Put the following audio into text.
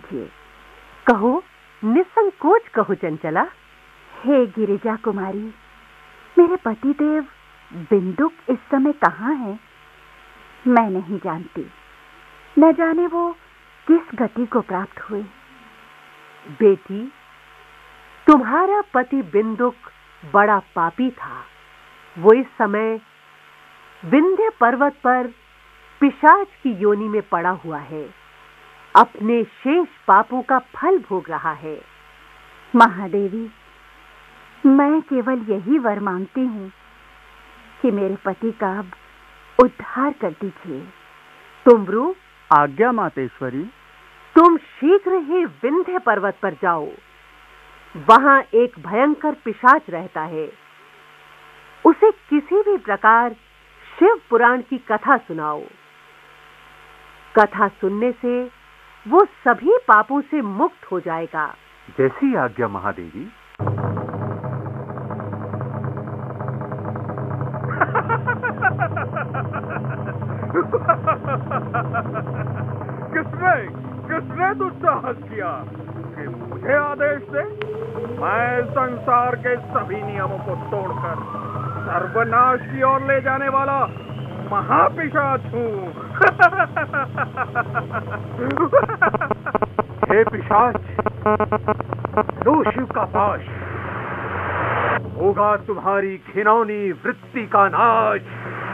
कीजिए। कहो, निसंकोच कहो चंचला। हे गिरिजा कुमारी, मेरे पतिदेव बिंदुक इस समय कहाँ हैं? मैं नहीं जानती। न जाने वो किस गति को प्राप्त हुए। बेटी, तुम्हारा पति बिंदुक बड़ा पापी था। वो इस समय विंध्य पर्वत पर पिशाच की योनि में पड़ा हुआ है। अपने शेष पापों का फल भोग रहा है। महादेवी, मैं केवल यही वर मांगती हूँ कि मेरे पति का अब उद्धार कर दीजिए। तुमरू, आज्ञा मातेश्वरी। तुम शीघ्र ही विंध्य पर्वत पर जाओ। वहां एक भयंकर पिशाच रहता है। उसे किसी भी प्रकार शिव पुराण की कथा सुनाओ। कथा सुनने से वो सभी पापों से मुक्त हो जाएगा। जैसी आज्ञा महादेवी। किसने दुस्साहस किया कि मुझे आदेश दे? मैं संसार के सभी नियमों को तोड़कर सर्वनाश की ओर ले जाने वाला महापिशाच हूँ। हे पिशाच, लो शिव का पाश, होगा तुम्हारी घिनौनी वृत्ति का नाश।